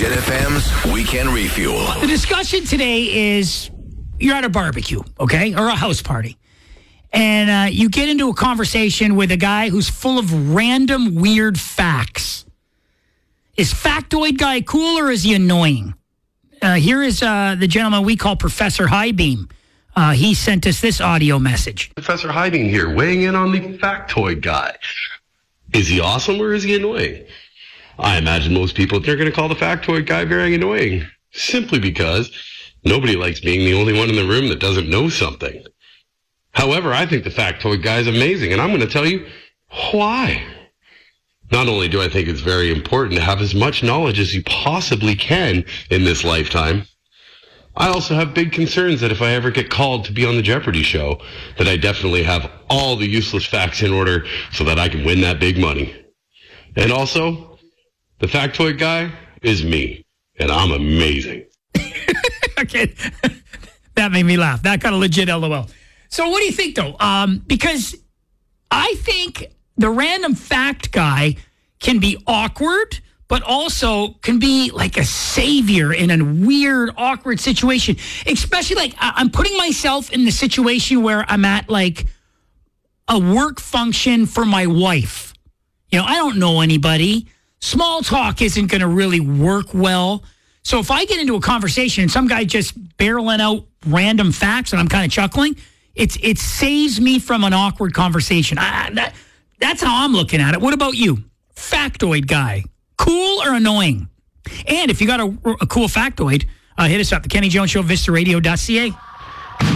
Jet FM's Weekend Refuel. The discussion today is you're at a barbecue, okay, or a house party, and you get into a conversation with a guy who's full of random weird facts. Is Factoid Guy cool or is he annoying? Here is the gentleman we call Professor Highbeam. He sent us this audio message. Professor Highbeam here, weighing in on the Factoid Guy. Is he awesome or is he annoying? I imagine most people are going to call the Factoid Guy very annoying, simply because nobody likes being the only one in the room that doesn't know something. However, I think the Factoid Guy is amazing, and I'm going to tell you why. Not only do I think it's very important to have as much knowledge as you possibly can in this lifetime, I also have big concerns that if I ever get called to be on the Jeopardy show, that I definitely have all the useless facts in order so that I can win that big money. And also, the Factoid Guy is me, and I'm amazing. Okay, that made me laugh. That got a legit LOL. So what do you think, though? Because I think the random fact guy can be awkward, but also can be like a savior in a weird, awkward situation. Especially like I'm putting myself in the situation where I'm at like a work function for my wife. You know, I don't know anybody. Small talk isn't going to really work well. So if I get into a conversation and some guy just barreling out random facts and I'm kind of chuckling, it saves me from an awkward conversation. That's how I'm looking at it. What about you? Factoid Guy. Cool or annoying? And if you got a cool factoid, hit us up. The Kenny Jones Show, vistaradio.ca.